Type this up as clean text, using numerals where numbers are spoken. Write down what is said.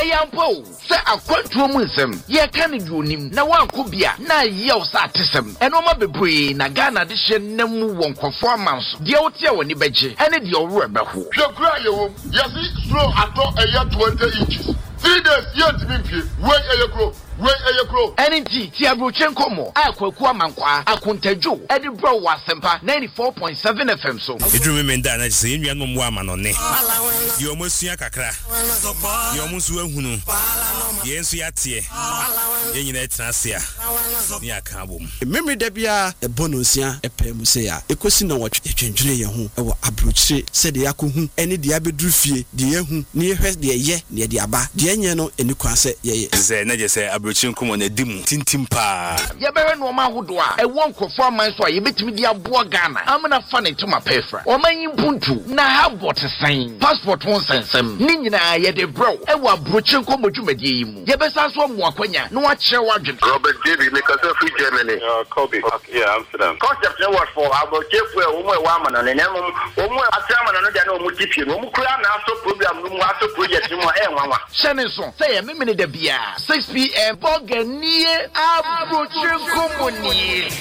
Eyampo, say a quantum ye can do him. Now one could be a na yells at him. And Oma Bebre, Nagana addition, Nemu won't performance. The Otia when you beji, and it your rubber. Yes, slow at all a year 20 inches. 3 days yet to be where a grow. NNT Tiabrochenko mo akwakuwa mankwa akontajo Edinburgh Wasempa 94.7 FM so edru me nda na se enua no mo ama no ne ye omosua kakra ye omusu ahunu ye nsu yate ye nyina etrase a ni aka abom memre da bia e bonosia epem se ya ekosi na wotwe twentwene ye ho e wo abrochire se de yakohu ene de abedru fie de yehu ne yehwe de ye ne de aba de enye no eni kwa se ye ze na je se abrochire na dimu tintim pa ye bewe no ma hodo a e won kofo aman so a ye betimi di aboa Ghana amna fa ne to ma pefra o man yimpuntu na ha bot sign passport won sensem ni nyina ye de bro e wa brochen ko modwumadi yi mu ye besa so mo akwanya no wa kire wadwen Robert David make us free Germany. Kobe. Yeah, Amsterdam. Concept no what for about Jeff where we wa man na nem o mu asama na no dia na o mu tipie no mu kura na so program no mu aso project mu e nwanwa shene so say ye memene da bia 6 p.m. Boganie Abrochinku Muni